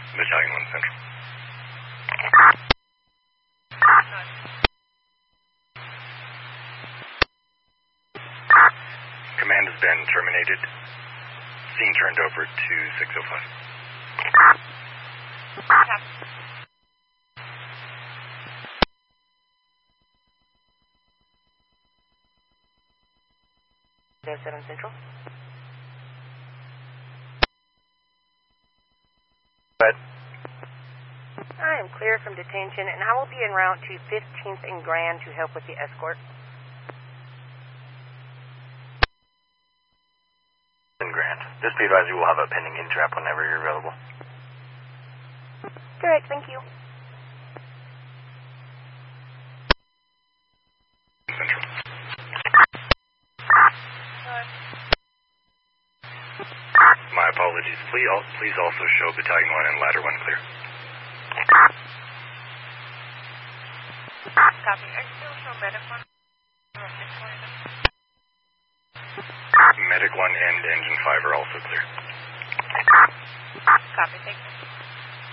Battalion 1 Central. Command has been terminated. Scene turned over to 605. Copy. 7 Central. But I am clear from detention, and I will be en route to 15th and Grand to help with the escort. in Grand. Just be advised you will have a pending in-trap whenever you're available. Correct, thank you. Central. My apologies. Please also show Battalion 1 and Ladder 1 clear. Copy. I still show Medic 1. Medic 1 and Engine 5 are also clear. Copy, thank you.